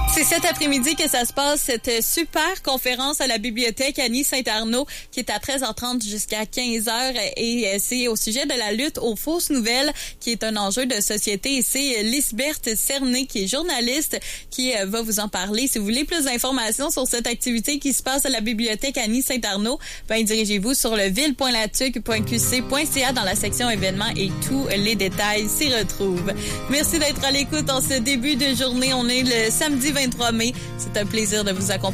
C'est cet après-midi que ça se passe, cette super conférence à la bibliothèque Annie Saint-Arnaud qui est à 13h30 jusqu'à 15h et c'est au sujet de la lutte aux fausses nouvelles qui est un enjeu de société et c'est Lisbeth Cerné qui est journaliste qui va vous en parler. Si vous voulez plus d'informations sur cette activité qui se passe à la bibliothèque Annie Saint-Arnaud, dirigez-vous sur le ville.latuc.qc.ca dans la section événements et tous les détails s'y retrouvent. Merci d'être à l'écoute en ce début de journée. On est le samedi 23 mai. C'est un plaisir de vous accompagner.